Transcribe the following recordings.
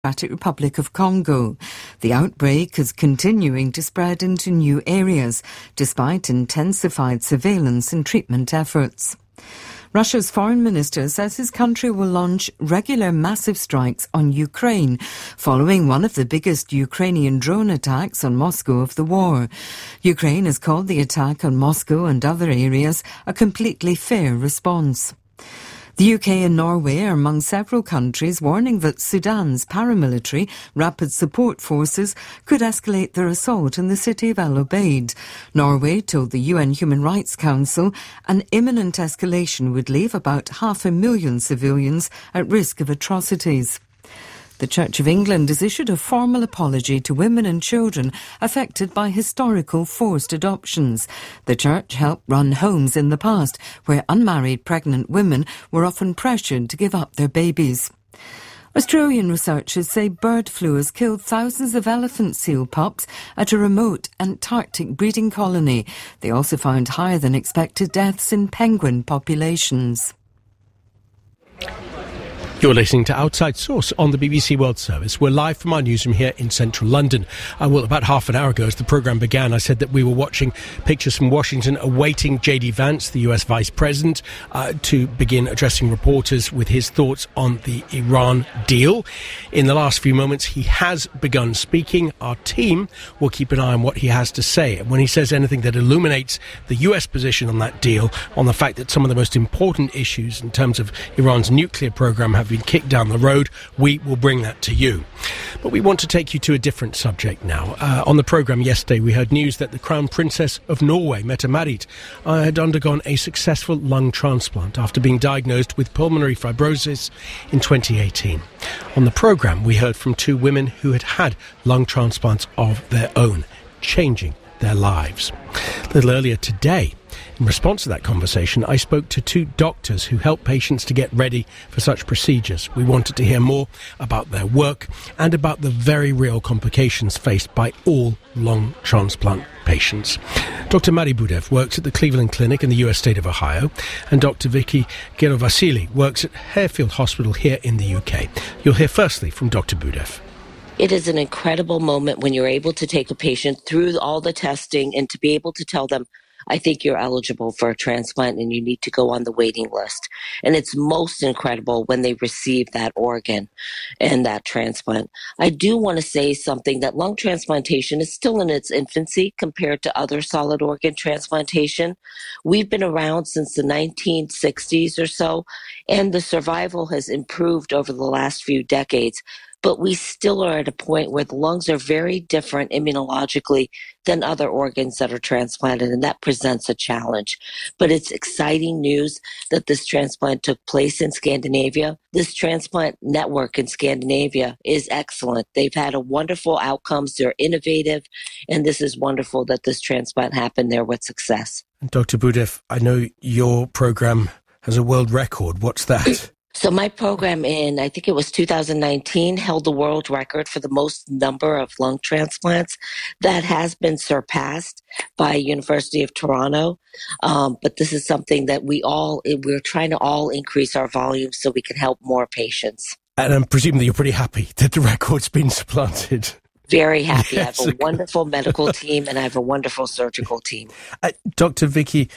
Democratic Republic of Congo. The outbreak is continuing to spread into new areas, despite intensified surveillance and treatment efforts. Russia's foreign minister says his country will launch regular massive strikes on Ukraine, following one of the biggest Ukrainian drone attacks on Moscow of the war. Ukraine has called the attack on Moscow and other areas a completely fair response. The UK and Norway are among several countries warning that Sudan's paramilitary Rapid Support Forces could escalate their assault in the city of El Obeid. Norway told the UN Human Rights Council an imminent escalation would leave about 500,000 civilians at risk of atrocities. The Church of England has issued a formal apology to women and children affected by historical forced adoptions. The Church helped run homes in the past where unmarried pregnant women were often pressured to give up their babies. Australian researchers say bird flu has killed thousands of elephant seal pups at a remote Antarctic breeding colony. They also found higher than expected deaths in penguin populations. You're listening to Outside Source on the BBC World Service. We're live from our newsroom here in central London. Well, about half an hour ago as the programme began, I said that we were watching pictures from Washington awaiting J.D. Vance, the US Vice President, to begin addressing reporters with his thoughts on the Iran deal. In the last few moments, he has begun speaking. Our team will keep an eye on what he has to say. And when he says anything that illuminates the US position on that deal, on the fact that some of the most important issues in terms of Iran's nuclear programme have been kicked down the road, we will bring that to you. But we want to take you to a different subject now. On the programme yesterday, we heard news that the Crown Princess of Norway, Mette-Marit, had undergone a successful lung transplant after being diagnosed with pulmonary fibrosis in 2018. On the programme, we heard from two women who had had lung transplants of their own, changing their lives. A little earlier today, in response to that conversation, I spoke to two doctors who help patients to get ready for such procedures. We wanted to hear more about their work and about the very real complications faced by all lung transplant patients. Dr. Mari Budev works at the Cleveland Clinic in the US state of Ohio, and Dr. Vicky Gerovasili works at Harefield Hospital here in the UK. You'll hear firstly from Dr. Budev. It is an incredible moment when you're able to take a patient through all the testing and to be able to tell them, I think you're eligible for a transplant and you need to go on the waiting list. And it's most incredible when they receive that organ and that transplant. I do want to say something that lung transplantation is still in its infancy compared to other solid organ transplantation. We've been around since the 1960s or so, and the survival has improved over the last few decades. But we still are at a point where the lungs are very different immunologically than other organs that are transplanted, and that presents a challenge. But it's exciting news that this transplant took place in Scandinavia. This transplant network in Scandinavia is excellent. They've had a wonderful outcomes. They're innovative, and this is wonderful that this transplant happened there with success. Dr. Budev, I know your program has a world record. What's that? So my program in, I think it was 2019, held the world record for the most number of lung transplants. That has been surpassed by University of Toronto. But this is something that we're trying to all increase our volume so we can help more patients. And I'm presuming that you're pretty happy that the record's been supplanted. Very happy. Yes. I have a wonderful medical team and I have a wonderful surgical team. Dr. Vicky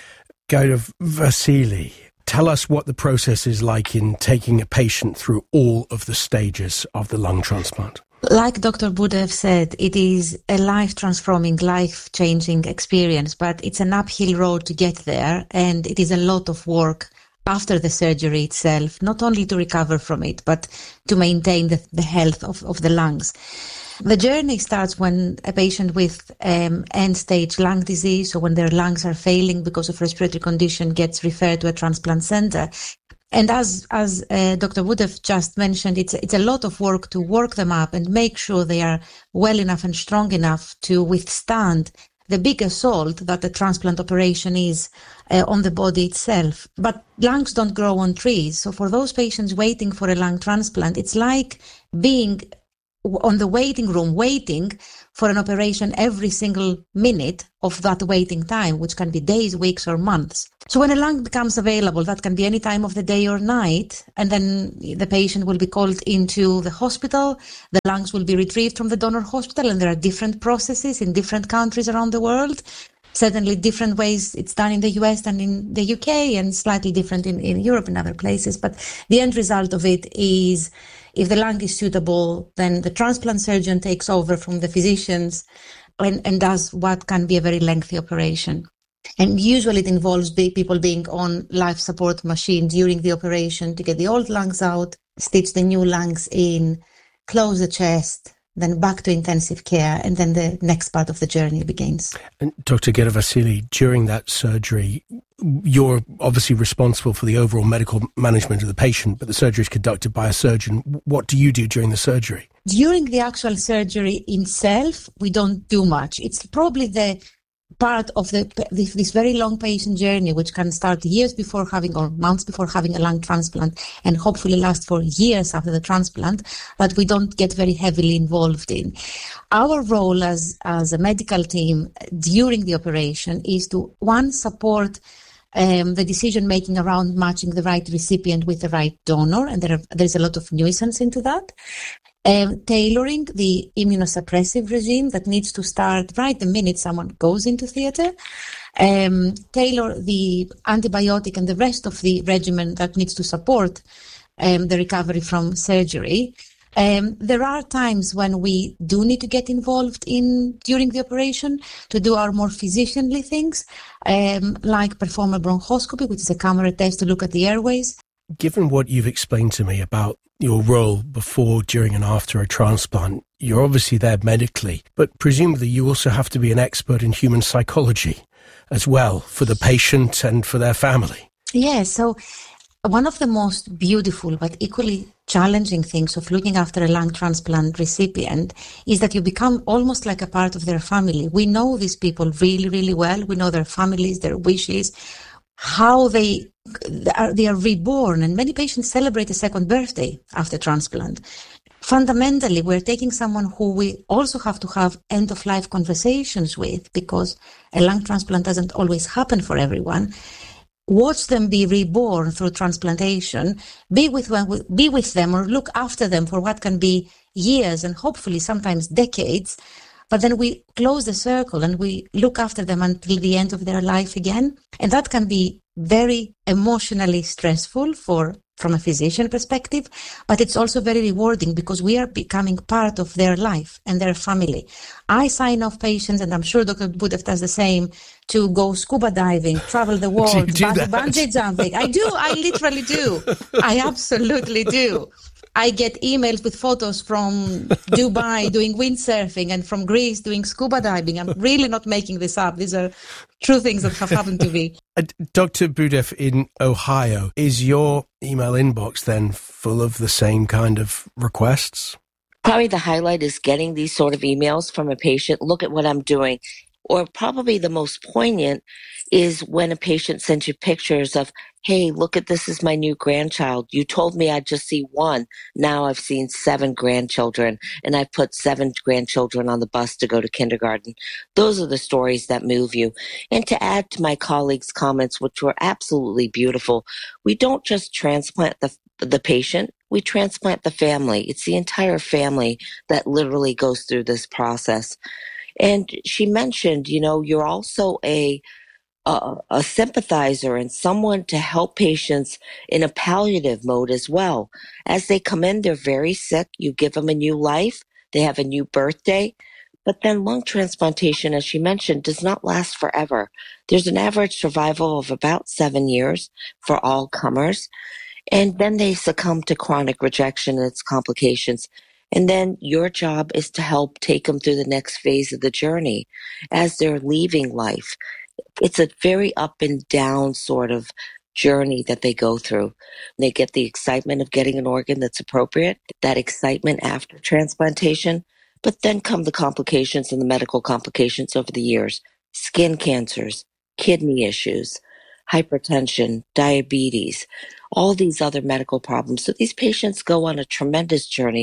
Gerovasili, tell us what the process is like in taking a patient through all of the stages of the lung transplant. Like Dr. Budev said, it is a life-transforming, life-changing experience, but it's an uphill road to get there, and it is a lot of work after the surgery itself, not only to recover from it, but to maintain the health of the lungs. The journey starts when a patient with end-stage lung disease, or when their lungs are failing because of respiratory condition, gets referred to a transplant center. And as Dr. Budev just mentioned, it's a lot of work to work them up and make sure they are well enough and strong enough to withstand the big assault that the transplant operation is on the body itself. But lungs don't grow on trees. So for those patients waiting for a lung transplant, it's like being on the waiting room waiting for an operation every single minute of that waiting time, which can be days, weeks, or months. So when a lung becomes available, that can be any time of the day or night, and then the patient will be called into the hospital. The lungs will be retrieved from the donor hospital, and there are different processes in different countries around the world. Certainly different ways it's done in the US than in the UK, and slightly different in Europe and other places. But the end result of it is, if the lung is suitable, then the transplant surgeon takes over from the physicians and does what can be a very lengthy operation. And usually it involves people being on life support machine during the operation to get the old lungs out, stitch the new lungs in, close the chest, then back to intensive care, and then the next part of the journey begins. And Dr. Ghedevasili, during that surgery, you're obviously responsible for the overall medical management of the patient, but the surgery is conducted by a surgeon. What do you do during the surgery? During the actual surgery itself, we don't do much. It's probably the part of this very long patient journey, which can start years before having or months before having a lung transplant and hopefully last for years after the transplant, but we don't get very heavily involved in. Our role as a medical team during the operation is to, one, support the decision-making around matching the right recipient with the right donor, and there's a lot of nuisance into that. Tailoring the immunosuppressive regime that needs to start right the minute someone goes into theater. Tailor the antibiotic and the rest of the regimen that needs to support the recovery from surgery. There are times when we do need to get involved during the operation to do our more physicianly things, like perform a bronchoscopy, which is a camera test to look at the airways. Given what you've explained to me about your role before, during and after a transplant, you're obviously there medically, but presumably you also have to be an expert in human psychology as well for the patient and for their family. Yeah, so one of the most beautiful but equally challenging things of looking after a lung transplant recipient is that you become almost like a part of their family. We know these people really, really well. We know their families, their wishes, how they are reborn, and many patients celebrate a second birthday after transplant. Fundamentally, we're taking someone who we also have to have end-of-life conversations with, because a lung transplant doesn't always happen for everyone. Watch them be reborn through transplantation, be with them or look after them for what can be years and hopefully sometimes decades. But then we close the circle and we look after them until the end of their life again. And that can be very emotionally stressful from a physician perspective, but it's also very rewarding because we are becoming part of their life and their family. I sign off patients, and I'm sure Dr. Boudeff does the same, to go scuba diving, travel the world, bungee jumping. I do. I literally do. I absolutely do. I get emails with photos from Dubai doing windsurfing and from Greece doing scuba diving. I'm really not making this up. These are true things that have happened to me. Dr. Boudeff in Ohio, is your email inbox then full of the same kind of requests? Probably the highlight is getting these sort of emails from a patient. Look at what I'm doing. Or probably the most poignant is when a patient sends you pictures of, hey, look at this is my new grandchild. You told me I'd just see one. Now I've seen 7 grandchildren, and I put 7 grandchildren on the bus to go to kindergarten. Those are the stories that move you. And to add to my colleagues' comments, which were absolutely beautiful, we don't just transplant the patient, we transplant the family. It's the entire family that literally goes through this process. And she mentioned, you're also a sympathizer and someone to help patients in a palliative mode as well. As they come in, they're very sick. You give them a new life. They have a new birthday. But then lung transplantation, as she mentioned, does not last forever. There's an average survival of about 7 years for all comers. And then they succumb to chronic rejection and its complications. And then your job is to help take them through the next phase of the journey as they're leaving life. It's a very up and down sort of journey that they go through. They get the excitement of getting an organ that's appropriate, that excitement after transplantation, but then come the complications and the medical complications over the years. Skin cancers, kidney issues, hypertension, diabetes, all these other medical problems. So these patients go on a tremendous journey.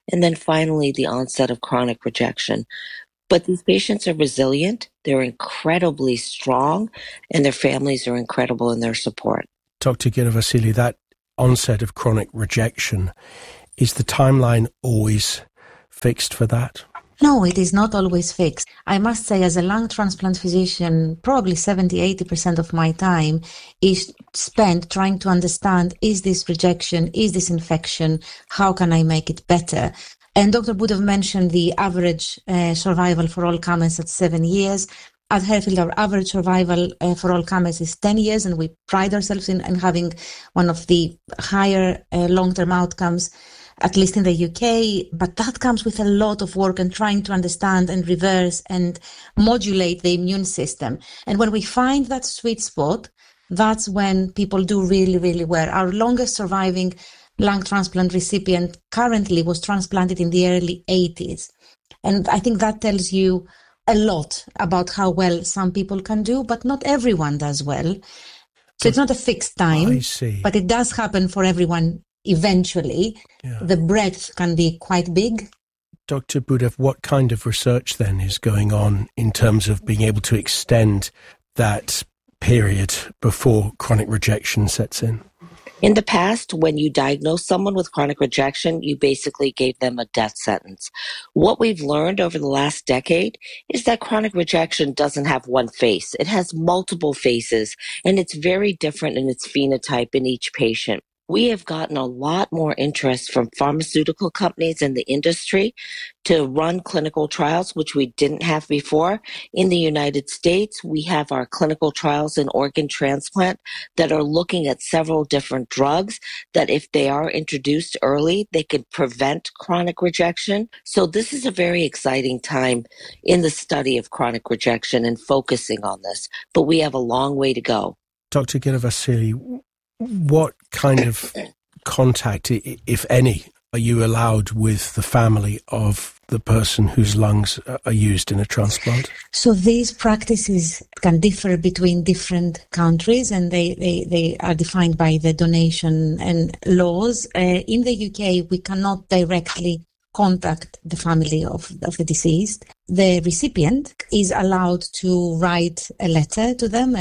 and then finally the onset of chronic rejection. But these patients are resilient, they're incredibly strong, and their families are incredible in their support. Dr. Ghiravassili, that onset of chronic rejection, is the timeline always fixed for that? No, it is not always fixed. I must say, as a lung transplant physician, probably 70-80% of my time is spent trying to understand, is this rejection, is this infection, how can I make it better? And Dr. Budev mentioned the average survival for all comers at 7 years. At Harefield, our average survival for all comers is 10 years, and we pride ourselves in having one of the higher long-term outcomes, at least in the UK. But that comes with a lot of work and trying to understand and reverse and modulate the immune system. And when we find that sweet spot, that's when people do really, really well. Our longest surviving lung transplant recipient currently was transplanted in the early 80s. And I think that tells you a lot about how well some people can do, but not everyone does well. So it's not a fixed time, I see. But it does happen for everyone eventually. Yeah. The breadth can be quite big. Dr. Budev, what kind of research then is going on in terms of being able to extend that period before chronic rejection sets in? In the past, when you diagnose someone with chronic rejection, you basically gave them a death sentence. What we've learned over the last decade is that chronic rejection doesn't have one face. It has multiple faces, and it's very different in its phenotype in each patient. We have gotten a lot more interest from pharmaceutical companies in the industry to run clinical trials, which we didn't have before. In the United States, we have our clinical trials in organ transplant that are looking at several different drugs that if they are introduced early, they can prevent chronic rejection. So this is a very exciting time in the study of chronic rejection and focusing on this, but we have a long way to go. Dr. Ghiravassili, what kind of contact, if any, are you allowed with the family of the person whose lungs are used in a transplant? So these practices can differ between different countries, and they are defined by the donation and laws. In the UK, we cannot directly contact the family of the deceased. The recipient is allowed to write a letter to them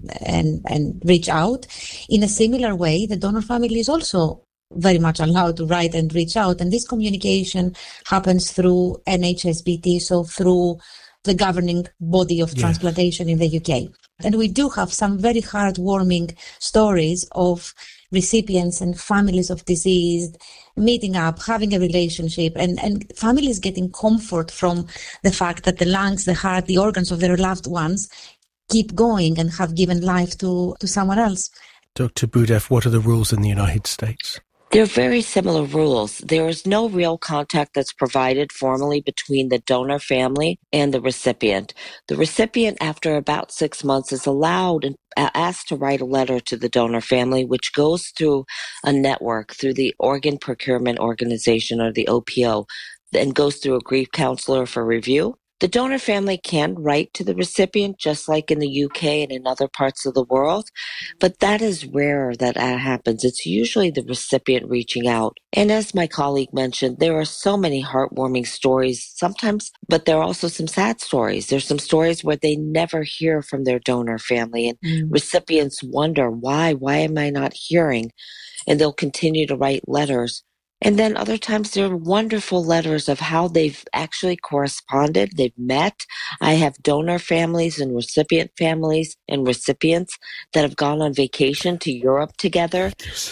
and reach out. In a similar way, the donor family is also very much allowed to write and reach out. And this communication happens through NHSBT, so through the governing body of transplantation in the UK. And we do have some very heartwarming stories of recipients and families of deceased meeting up, having a relationship, and families getting comfort from the fact that the lungs, the heart, the organs of their loved ones keep going and have given life to someone else. Dr. Budev, what are the rules in the United States? They're very similar rules. There is no real contact that's provided formally between the donor family and the recipient. The recipient, after about 6 months, is allowed and asked to write a letter to the donor family, which goes through a network, through the Organ Procurement Organization, or the OPO, and goes through a grief counselor for review. The donor family can write to the recipient, just like in the UK and in other parts of the world, but that is rare that happens. It's usually the recipient reaching out. And as my colleague mentioned, there are so many heartwarming stories sometimes, but there are also some sad stories. There's some stories where they never hear from their donor family, and recipients wonder, why am I not hearing? And they'll continue to write letters. And then other times there are wonderful letters of how they've actually corresponded, they've met. I have donor families and recipient families and recipients that have gone on vacation to Europe together.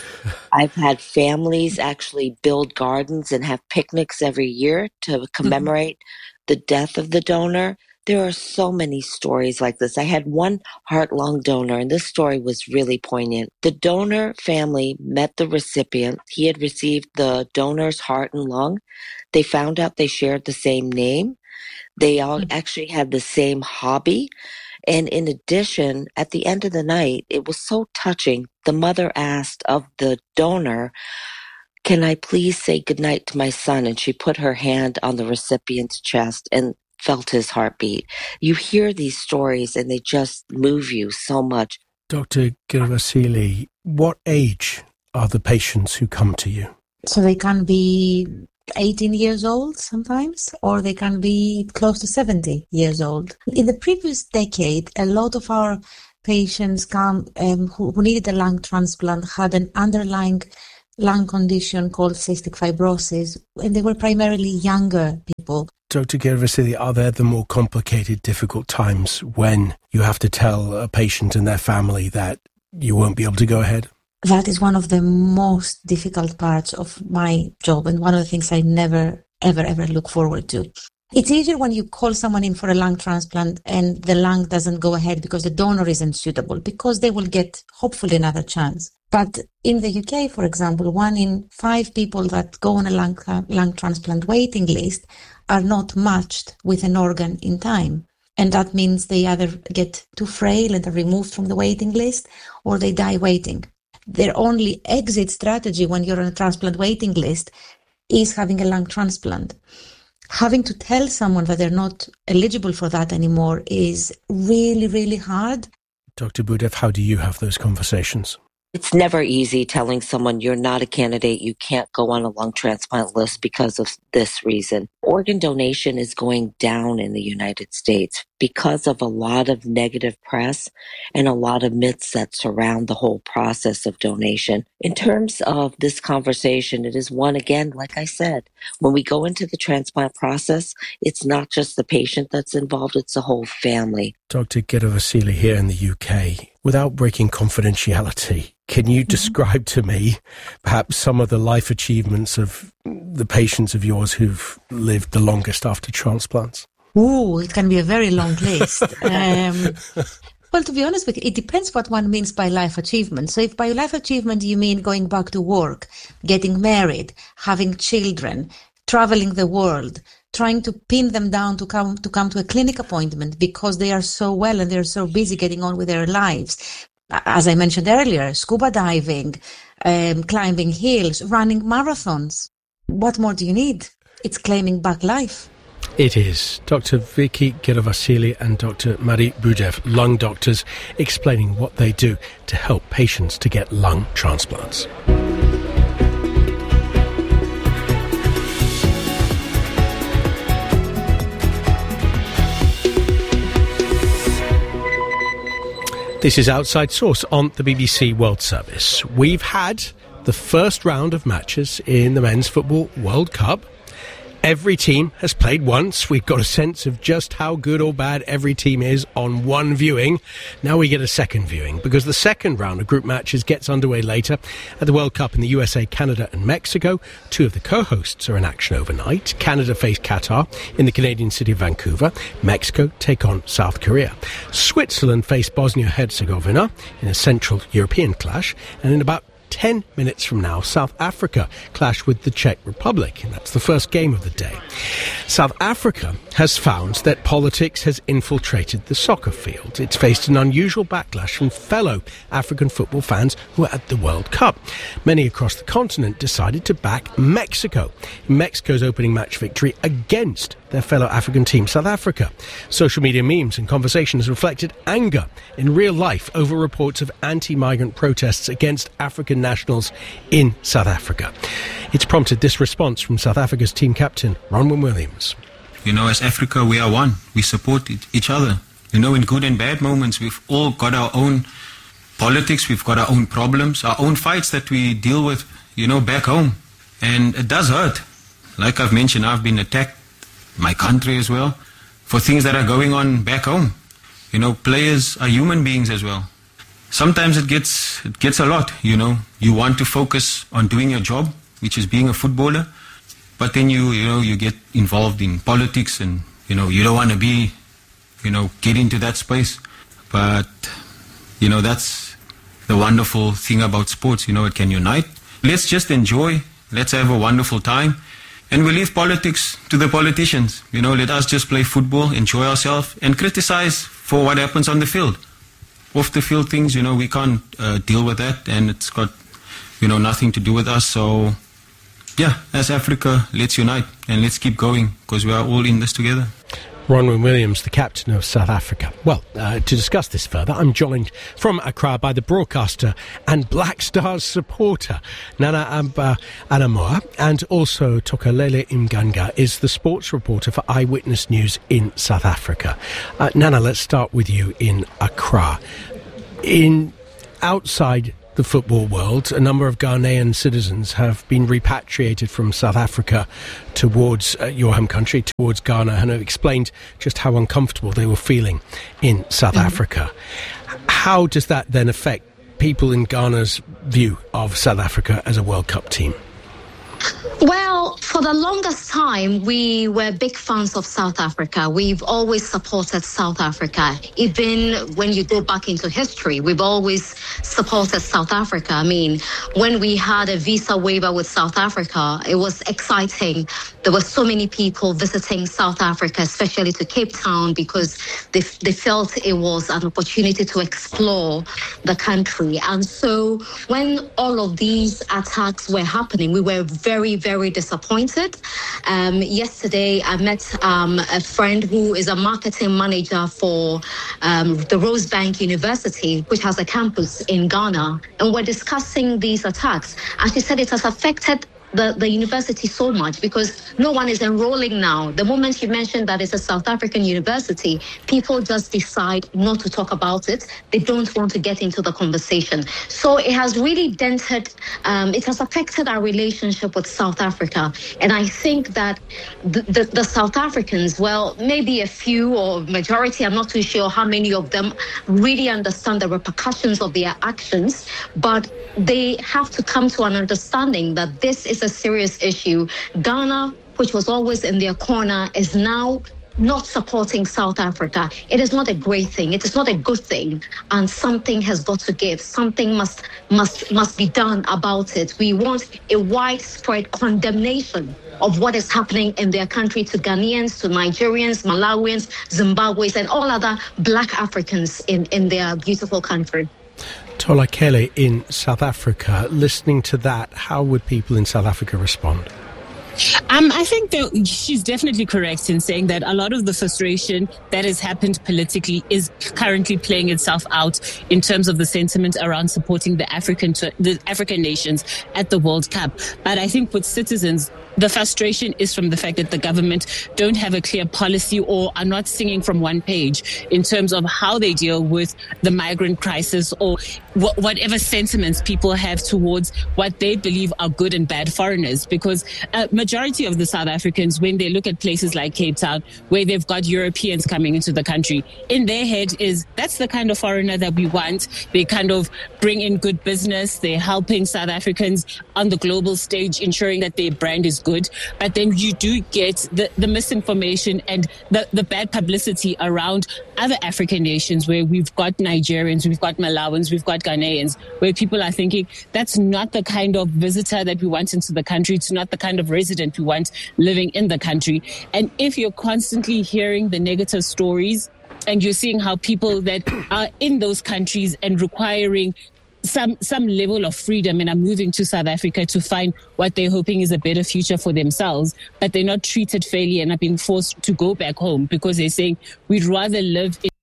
I've had families actually build gardens and have picnics every year to commemorate the death of the donor. There are so many stories like this. I had one heart-lung donor, and this story was really poignant. The donor family met the recipient. He had received the donor's heart and lung. They found out they shared the same name. They all actually had the same hobby. And in addition, at the end of the night, it was so touching. The mother asked of the donor, "Can I please say goodnight to my son?" And she put her hand on the recipient's chest and felt his heartbeat. You hear these stories and they just move you so much. Dr. Ghiravassili, what age are the patients who come to you? So they can be 18 years old sometimes, or they can be close to 70 years old. In the previous decade, a lot of our patients who needed a lung transplant had an underlying lung condition called cystic fibrosis, and they were primarily younger people. Dr. Gheravatsyli, are there the more complicated, difficult times when you have to tell a patient and their family that you won't be able to go ahead? That is one of the most difficult parts of my job, and one of the things I never, ever look forward to. It's easier when you call someone in for a lung transplant and the lung doesn't go ahead because the donor isn't suitable, because they will get, hopefully, another chance. But in the UK, for example, 1 in 5 people that go on a lung transplant waiting list are not matched with an organ in time. And that means they either get too frail and are removed from the waiting list, or they die waiting. Their only exit strategy when you're on a transplant waiting list is having a lung transplant. Having to tell someone that they're not eligible for that anymore is really, really hard. Dr. Budev, how do you have those conversations? It's never easy telling someone you're not a candidate, you can't go on a lung transplant list because of this reason. Organ donation is going down in the United States because of a lot of negative press and a lot of myths that surround the whole process of donation. In terms of this conversation, it is one, again, like I said, when we go into the transplant process, it's not just the patient that's involved, it's the whole family. Dr. Gheravatsyli here in the UK, without breaking confidentiality, can you describe to me perhaps some of the life achievements of the patients of yours who've lived the longest after transplants? Ooh, it can be a very long list. Well, to be honest with you, it depends what one means by life achievement. So if by life achievement you mean going back to work, getting married, having children, traveling the world, trying to pin them down to come to a clinic appointment because they are so well and they're so busy getting on with their lives. As I mentioned earlier, scuba diving, climbing hills, running marathons. What more do you need? It's claiming back life. It is. Dr. Vicky Gheravatsyli and Dr. Marie Budev, lung doctors, explaining what they do to help patients to get lung transplants. This is Outside Source on the BBC World Service. We've had the first round of matches in the Men's Football World Cup. Every team has played once. We've got a sense of just how good or bad every team is on one viewing. Now we get a second viewing because the second round of group matches gets underway later at the World Cup in the USA, Canada and Mexico. 2 of the co-hosts are in action overnight. Canada face Qatar in the Canadian city of Vancouver. Mexico take on South Korea. Switzerland face Bosnia-Herzegovina in a Central European clash. And in about 10 minutes from now, South Africa clash with the Czech Republic, and that's the first game of the day. South Africa has found that politics has infiltrated the soccer field. It's faced an unusual backlash from fellow African football fans who were at the World Cup. Many across the continent decided to back Mexico in Mexico's opening match victory against their fellow African team, South Africa. Social media memes and conversations reflected anger in real life over reports of anti-migrant protests against African nationals in South Africa. It's prompted this response from South Africa's team captain, Ronwen Williams. You know, as Africa, we are one. We support each other. You know, in good and bad moments, we've all got our own politics, we've got our own problems, our own fights that we deal with, you know, back home. And it does hurt. Like I've mentioned, I've been attacked, my country as well, for things that are going on back home. You know, players are human beings as well. Sometimes it gets a lot, you know. You want to focus on doing your job, which is being a footballer, but then you get involved in politics and, you know, you don't want to be, you know, get into that space. But, you know, that's the wonderful thing about sports, you know, it can unite. Let's just enjoy, let's have a wonderful time. And we leave politics to the politicians. You know, let us just play football, enjoy ourselves, and criticize for what happens on the field. Off the field things, you know, we can't deal with that, and it's got, you know, nothing to do with us. So, yeah, as Africa, let's unite and let's keep going because we are all in this together. Ronwen Williams, the captain of South Africa. Well, to discuss this further, I'm joined from Accra by the broadcaster and Black Stars supporter, Nana Anamoa, and also Tokalele Mganga is the sports reporter for Eyewitness News in South Africa. Nana, let's start with you in Accra. Outside the football world, a number of Ghanaian citizens have been repatriated from South Africa towards your home country, towards Ghana, and have explained just how uncomfortable they were feeling in South Africa. How does that then affect people in Ghana's view of South Africa as a World Cup team? Well, for the longest time, we were big fans of South Africa. We've always supported South Africa. Even when you go back into history, we've always supported South Africa. I mean, when we had a visa waiver with South Africa, it was exciting. There were so many people visiting South Africa, especially to Cape Town, because they felt it was an opportunity to explore the country. And so when all of these attacks were happening, we were very, very disappointed. Yesterday, I met a friend who is a marketing manager for the Rosebank University, which has a campus in Ghana. And we're discussing these attacks. And she said it has affected the university so much because no one is enrolling now. The moment you mention that it's a South African university, people just decide not to talk about it. They don't want to get into the conversation. So it has really dented, it has affected our relationship with South Africa. And I think that the South Africans, well, maybe a few or majority, I'm not too sure how many of them really understand the repercussions of their actions, but they have to come to an understanding that this is a serious issue. Ghana, which was always in their corner, is now not supporting South Africa. It is not a great thing. It is not a good thing. And something has got to give. Something must be done about it. We want a widespread condemnation of what is happening in their country to Ghanaians, to Nigerians, Malawians, Zimbabweans, and all other Black Africans in their beautiful country. Tola Kelly in South Africa, listening to that, how would people in South Africa respond? I think that she's definitely correct in saying that a lot of the frustration that has happened politically is currently playing itself out in terms of the sentiment around supporting the African nations at the World Cup. But I think with citizens, the frustration is from the fact that the government don't have a clear policy or are not singing from one page in terms of how they deal with the migrant crisis or whatever sentiments people have towards what they believe are good and bad foreigners. Because majority of the South Africans, when they look at places like Cape Town, where they've got Europeans coming into the country, in their head is that's the kind of foreigner that we want. They kind of bring in good business. They're helping South Africans on the global stage, ensuring that their brand is good. But then you do get the misinformation and the bad publicity around other African nations where we've got Nigerians, we've got Malawans, we've got Ghanaians, where people are thinking that's not the kind of visitor that we want into the country. It's not the kind of resident we want living in the country. And if you're constantly hearing the negative stories and you're seeing how people that are in those countries and requiring some level of freedom and are moving to South Africa to find what they're hoping is a better future for themselves, but they're not treated fairly and are being forced to go back home because they're saying we'd rather live in